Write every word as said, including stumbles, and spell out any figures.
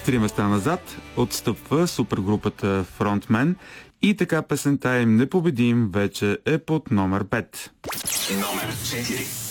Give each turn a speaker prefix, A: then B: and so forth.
A: Три места назад отстъпва супергрупата Frontman и така песента им "Непобедим" вече е под номер пет.
B: Номер четири.